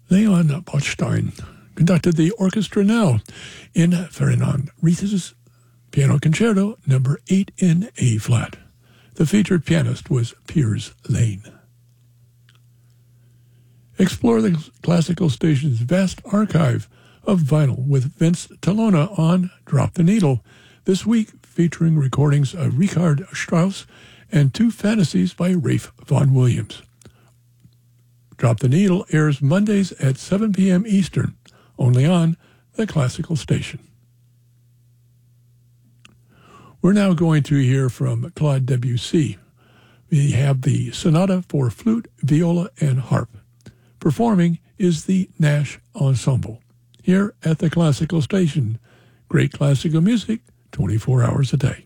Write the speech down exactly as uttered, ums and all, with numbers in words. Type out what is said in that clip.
Leon Bachstein conducted the orchestra now in Ferdinand Rieth's Piano Concerto number eight in A-flat. The featured pianist was Piers Lane. Explore the classical station's vast archive of vinyl with Vince Talona on Drop the Needle, this week featuring recordings of Richard Strauss and Two Fantasies by Ralph Vaughan Williams. Drop the Needle airs Mondays at seven p.m. Eastern, only on the classical station. We're now going to hear from Claude Debussy. We have the Sonata for Flute, Viola, and Harp. Performing is the Nash Ensemble. Here at the classical station, great classical music twenty-four hours a day.